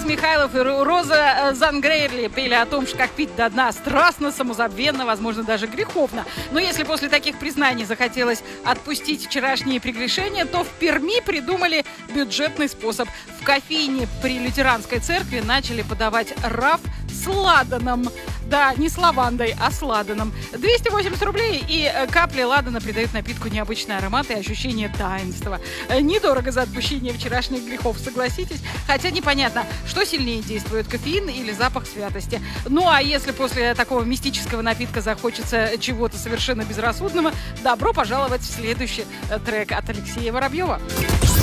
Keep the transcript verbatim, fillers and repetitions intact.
Михайлов и Роза Зангрейрли пели о том, что как пить до дна страстно, самозабвенно, возможно, даже греховно. Но если после таких признаний захотелось отпустить вчерашние прегрешения, то в Перми придумали бюджетный способ. В кофейне при лютеранской церкви начали подавать раф с ладаном. Да, не с лавандой, а с ладаном. двести восемьдесят рублей, и капли ладана придают напитку необычный аромат и ощущение таинства. Недорого за отпущение вчерашних грехов, согласитесь? Хотя непонятно, что сильнее действует, кофеин или запах святости. Ну, а если после такого мистического напитка захочется чего-то совершенно безрассудного, добро пожаловать в следующий трек от Алексея Воробьева.